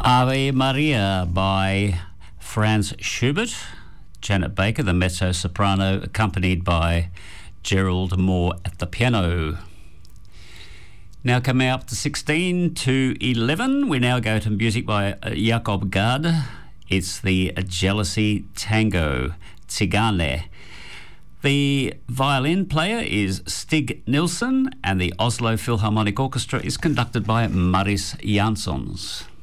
Ave Maria by Franz Schubert, Janet Baker, the mezzo-soprano, accompanied by Gerald Moore at the piano. Now coming up to 16 to 11, we now go to music by Jakob Gard. It's the Jealousy Tango, Tzigane. The violin player is Stig Nilsson, and the Oslo Philharmonic Orchestra is conducted by Maris Jansons.